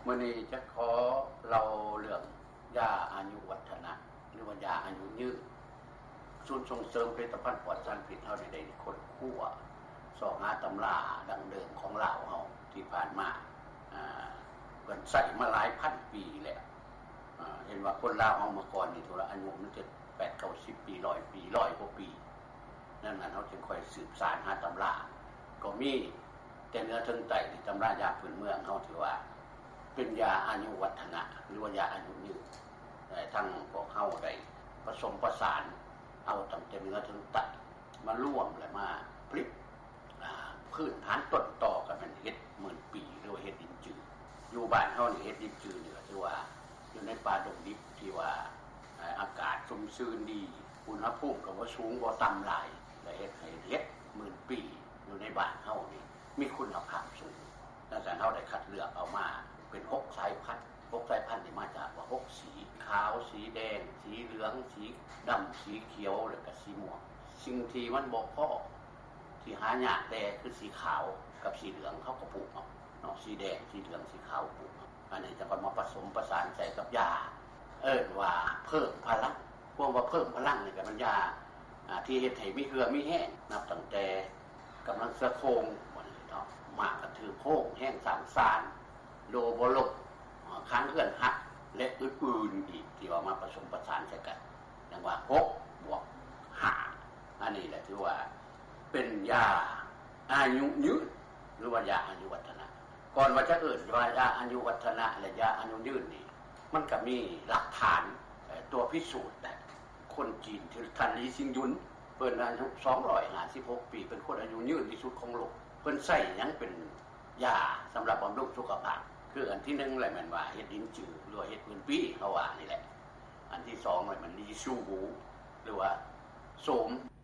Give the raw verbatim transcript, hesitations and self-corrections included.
มื้อนี้จะขอเราเรื่องยาอายุวัฒนะหรือว่ายาอายุยืนศูนย์ส่งเสริมผลิตภัณฑ์ปลอดสารพิษเฮาได้ค้นคว้าสอบหาตำราดั้งเดิมของลาวเฮาที่ผ่านมาอ่าเพิ่นใช้มาหลายพันปีแล้วอ่าเห็นว่าคนลาวเฮาเมื่อก่อนนี่ทุละอายุมันจะแปด เก้าสิบปีหนึ่งร้อยปีหนึ่งร้อยกว่าปีนั่นน่ะเฮาจึงค่อยสืบสานหาตำราก็มีแต่เนื้อถึงไตที่ตำรายาพื้นเมืองเฮาถือว่าเป็นยาอายุวัฒนะหรือว่ายาอายุยืนแต่ทั้งพวกเฮาได้ผสมประสานเอาตั้งแต่เนื้อถึงไตมาร่วมและมาผลิตอ่าพื้นฐานต้นตอกันเป็นเฮ็ดหมื่นปีหรือว่าเฮ็ดดินจืดอยู่บ้านเฮานี่เฮ็ดดินจืดนี่ก็ถือว่าอยู่ในป่าดงดิบที่ว่าอากาศชุ่มชื้นดีอุณหภูมิก็บ่สูงบ่ต่ำหลายและเฮ็ดให้เฮ็ดหมื่นปีอยู่ในบ้านเฮานี่มีคุณภาพสูงดังนั้นเฮาได้คัดเลือกเอามาเป็นหกสายพันธุ์หกสายพันธุ์ที่มาจากว่าหกสีขาวสีแดงสีเหลืองสีดำสีเขียวแล้วก็สีม่วงสิ่งที่มันบ่พอที่หายากแต่คือสีขาวกับสีเหลืองเขาก็ปลูกเอาเนาะสีแดงสีเหลืองสีขาวปลูกอันนี้จะมาผสมประสานใส่กับยาเอิ้นว่าเพิ่มพลังพวกว่าเพิ่มพลังนี่ก็มันยาอ่าที่เฮ็ดให้มีเหือมีแห้งนับตั้งแต่กำลังเสือโครงเนาะมากระถือโค้งแห้งสามสารโลโบลกค้างเลื่อนหักและอื่นๆอีกที่ว่ามาผสมประสานกันอย่างว่าหกบวกห้าอันนี้แหละที่ว่าเป็นยาอายุยืนหรือว่ายาอายุวัฒนะก่อนว่าจะเอิ้นว่ายาอายุวัฒนะและยาอายุยืนนี่มันก็มีหลักฐานตัวพิสูจน์แต่คนจีนที่ท่านลีซิงยุนเพิ่นอายุสองร้อยห้าสิบหกปีเป็นคนอายุยืนที่สุดของโลกเพิ่นใช้หยังเป็นยาสำหรับบำรุงสุขภาพคืออันที่หนึ่งแหละมันว่าเฮ็ดดินจืดหรือเฮ็ดพื้นปีเขาว่านี่แหละอันที่สองเลยมันลีชูหูหรือว่าโสม